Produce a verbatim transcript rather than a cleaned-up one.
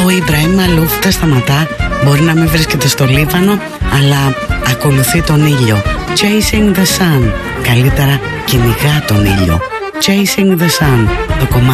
Ο Ιμπραήμ Μαλούφ τα σταματά. Μπορεί να μην βρίσκεται στο Λίβανο, αλλά ακολουθεί τον ήλιο. Chasing the sun. Καλύτερα κυνηγά τον ήλιο. Chasing the sun. Το κομμάτι